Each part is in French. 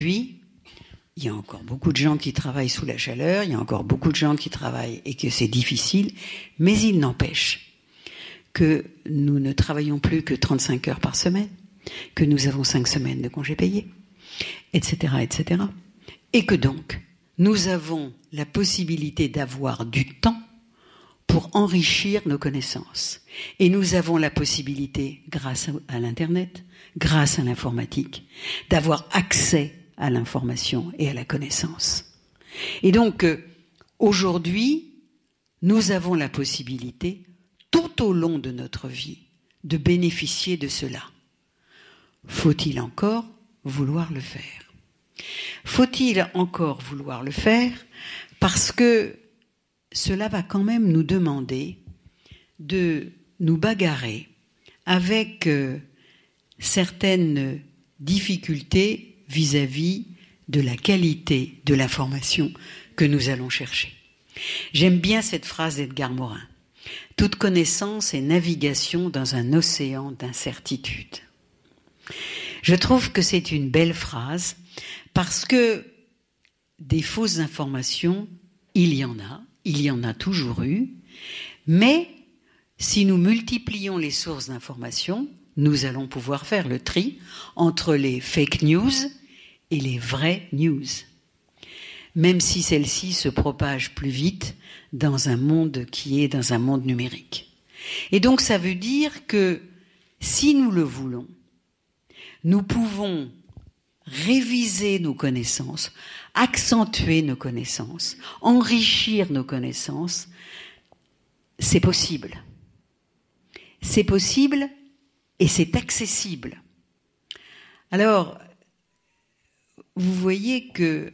il y a encore beaucoup de gens qui travaillent sous la chaleur, il y a encore beaucoup de gens qui travaillent et que c'est difficile, mais il n'empêche que nous ne travaillons plus que 35 heures par semaine, que nous avons 5 semaines de congés payés, etc., etc. Et que donc, nous avons la possibilité d'avoir du temps pour enrichir nos connaissances. Et nous avons la possibilité, grâce à l'Internet, grâce à l'informatique, d'avoir accès à l'information et à la connaissance. Et donc, aujourd'hui, nous avons la possibilité, tout au long de notre vie, de bénéficier de cela. Faut-il encore vouloir le faire ? Faut-il encore vouloir le faire ? Parce que cela va quand même nous demander de nous bagarrer avec certaines difficultés vis-à-vis de la qualité de l'information que nous allons chercher. J'aime bien cette phrase d'Edgar Morin. « Toute connaissance est navigation dans un océan d'incertitude ». Je trouve que c'est une belle phrase parce que des fausses informations, il y en a toujours eu, mais si nous multiplions les sources d'informations, nous allons pouvoir faire le tri entre les fake news et les vraies news, même si celles-ci se propagent plus vite dans un monde qui est dans un monde numérique. Et donc ça veut dire que si nous le voulons, nous pouvons réviser nos connaissances, accentuer nos connaissances, enrichir nos connaissances. C'est possible. C'est possible et c'est accessible. Alors, vous voyez que,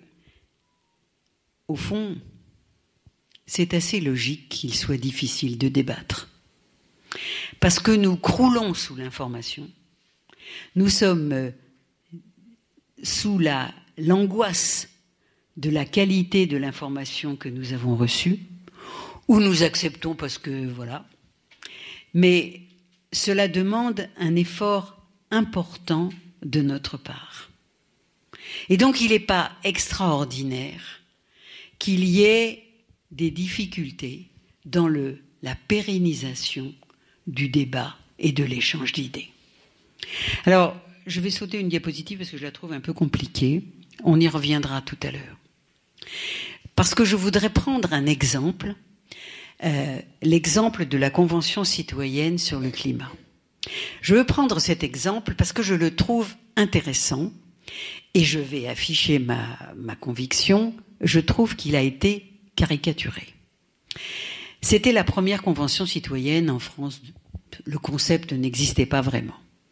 au fond, c'est assez logique qu'il soit difficile de débattre. Parce que nous croulons sous l'information. Nous sommes sous l'angoisse de la qualité de l'information que nous avons reçue, ou nous acceptons parce que voilà. Mais cela demande un effort important de notre part. Et donc il n'est pas extraordinaire qu'il y ait des difficultés dans la pérennisation du débat et de l'échange d'idées. Alors, je vais sauter une diapositive parce que je la trouve un peu compliquée. On y reviendra tout à l'heure. Parce que je voudrais prendre un exemple, l'exemple de la Convention citoyenne sur le climat. Je veux prendre cet exemple parce que je le trouve intéressant et je vais afficher ma conviction. Je trouve qu'il a été caricaturé. C'était la première convention citoyenne en France. Le concept n'existait pas vraiment.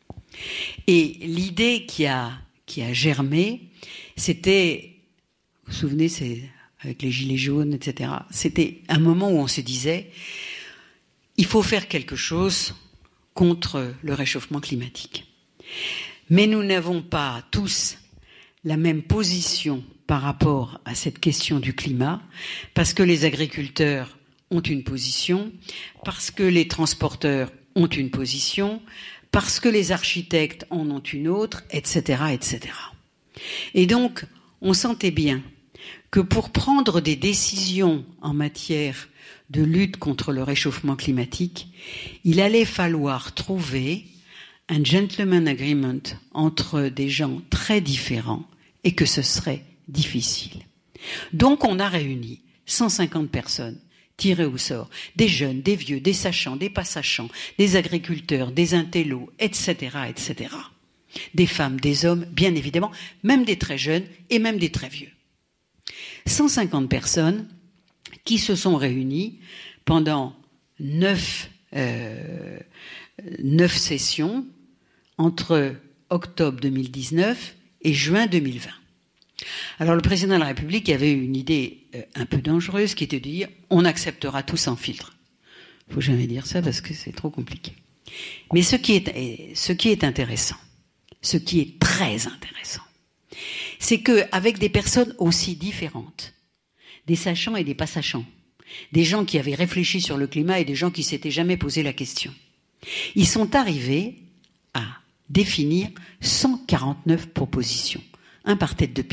Et l'idée qui a germé, c'était, vous vous souvenez, c'est avec les gilets jaunes, etc. C'était un moment où on se disait, il faut faire quelque chose contre le réchauffement climatique. Mais nous n'avons pas tous la même position par rapport à cette question du climat, parce que les agriculteurs ont une position, parce que les transporteurs ont une position, parce que les architectes en ont une autre, etc., etc. Et donc, on sentait bien que pour prendre des décisions en matière de lutte contre le réchauffement climatique, il allait falloir trouver un gentleman agreement entre des gens très différents et que ce serait difficile. Donc, on a réuni 150 personnes tirés au sort, des jeunes, des vieux, des sachants, des pas sachants, des agriculteurs, des intellos, etc., etc. Des femmes, des hommes, bien évidemment, même des très jeunes et même des très vieux. 150 personnes qui se sont réunies pendant 9 sessions entre octobre 2019 et juin 2020. Alors le président de la République avait une idée un peu dangereuse qui était de dire on acceptera tout sans filtre. Il ne faut jamais dire ça parce que c'est trop compliqué. Mais ce qui est intéressant, ce qui est très intéressant, c'est qu'avec des personnes aussi différentes, des sachants et des pas sachants, des gens qui avaient réfléchi sur le climat et des gens qui ne s'étaient jamais posé la question, ils sont arrivés à définir 149 propositions. un par tête de